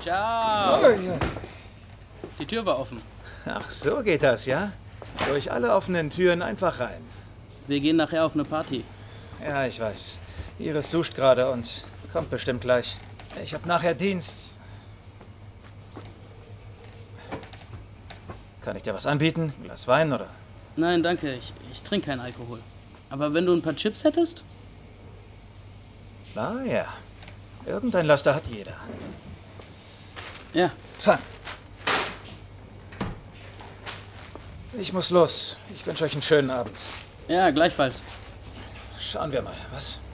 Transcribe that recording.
Ciao. Oh, ja. Die Tür war offen. Ach, so geht das, ja? Durch alle offenen Türen einfach rein. Wir gehen nachher auf eine Party. Ja, ich weiß. Iris duscht gerade und kommt bestimmt gleich. Ich hab nachher Dienst. Kann ich dir was anbieten? Ein Glas Wein oder? Nein, danke. Ich trinke keinen Alkohol. Aber wenn du ein paar Chips hättest? Ah ja. Irgendein Laster hat jeder. Ja. Fang. Ich muss los. Ich wünsche euch einen schönen Abend. Ja, gleichfalls. Schauen wir mal, was?